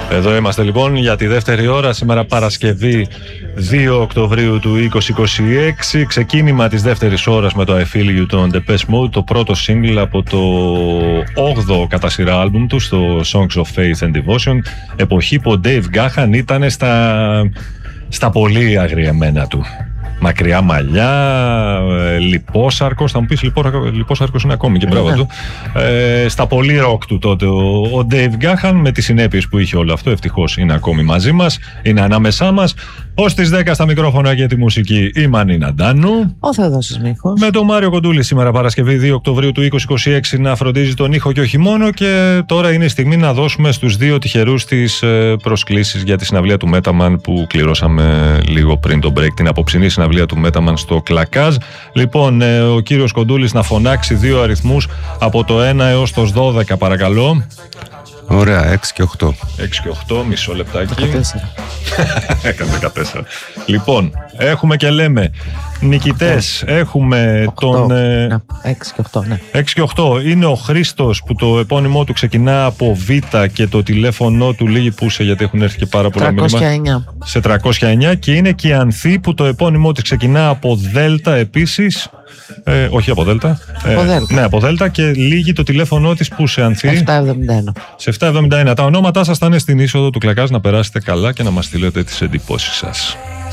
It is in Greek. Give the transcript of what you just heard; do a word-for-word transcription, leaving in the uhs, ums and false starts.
Εδώ είμαστε λοιπόν για τη δεύτερη ώρα. Σήμερα Παρασκευή δύο Οκτωβρίου του είκοσι είκοσι έξι. Ξεκίνημα της δεύτερης ώρας με το I Feel You των Depeche Mode, το πρώτο single από το όγδοο κατά σειρά άλμπουμ του, στο Songs of Faith and Devotion, εποχή που ο Dave Gahan ήταν στα, στα πολύ αγριεμένα του. Μακριά μαλλιά, ε, λιπόσαρκος. Θα μου πεις λιπόσαρκος είναι ακόμη και μπράβο του. Ε, στα πολύ ροκ του τότε ο, ο Dave Gahan, με τις συνέπειες που είχε όλο αυτό. Ευτυχώς είναι ακόμη μαζί μας, είναι ανάμεσά μας. Ως τις δέκα στα μικρόφωνα για τη μουσική η Μανίνα Ντάνου. Ο Θεοδόσης Μίχος. Με τον Μάριο Κοντούλη σήμερα Παρασκευή δύο Οκτωβρίου του είκοσι είκοσι έξι να φροντίζει τον ήχο και όχι μόνο. Και τώρα είναι η στιγμή να δώσουμε στους δύο τυχερούς τις προσκλήσεις για τη συναυλία του Metaman που κληρώσαμε λίγο πριν το break, την απόψινή συναυλία του Metaman στο Κλακάζ. Λοιπόν, ο κύριος Κοντούλης να φωνάξει δύο αριθμούς από το ένα έως το δώδεκα, παρακαλώ. Ωραία, έξι και οκτώ. έξι και οκτώ, μισό λεπτάκι. δεκατέσσερα. Έκανε δεκατέσσερα. Λοιπόν, έχουμε και λέμε νικητές. Έχουμε οκτώ. τον. Ε... Ναι, έξι και οκτώ, ναι. έξι και οκτώ. Είναι ο Χρήστος που το επώνυμό του ξεκινά από Β και το τηλέφωνο του λίγη πούσε, γιατί έχουν έρθει και πάρα πολλά τριακόσια εννιά. μήνυμα. Σε τριακόσια εννιά. Και είναι και η Ανθή που το επώνυμό της ξεκινά από Δ επίσης. Ε, όχι από Δέλτα. Από ε, Δέλτα. Ναι, από Δέλτα, και λύγει το τηλέφωνο της που σε Ανθή. επτακόσια εβδομήντα ένα. Σε επτακόσια εβδομήντα ένα. Τα ονόματά σας θα είναι στην είσοδο του Κλακάζ. Να περάσετε καλά και να μας στείλετε τις εντυπώσεις σας.